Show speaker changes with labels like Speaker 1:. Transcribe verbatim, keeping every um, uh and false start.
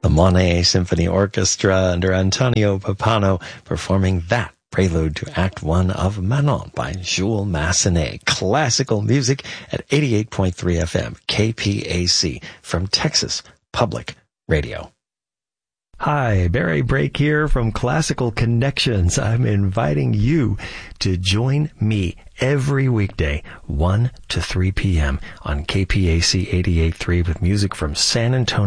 Speaker 1: The Monet Symphony Orchestra under Antonio Pappano performing that prelude to Act One of Manon by Jules Massenet. Classical music at eighty-eight point three F M, K P A C, from Texas Public Radio. Hi, Barry Brake here from Classical Connections. I'm inviting you to join me every weekday, one to three P M on K P A C eighty-eight point three with music from San Antonio.